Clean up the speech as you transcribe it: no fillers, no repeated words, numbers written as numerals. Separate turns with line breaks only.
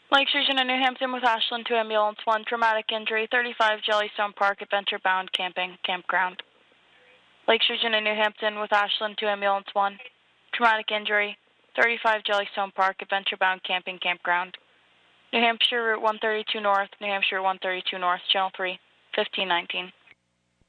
Lakes Region of New Hampton with Ashland 2 Ambulance 1, traumatic injury, 35 Jellystone Park, Adventure Bound Camping, Campground. Lakes Region of New Hampton with Ashland 2 Ambulance 1, traumatic injury, 35 Jellystone Park, Adventure Bound Camping, Campground. New Hampshire Route 132 North, New Hampshire 132 North, Channel 3, 1519.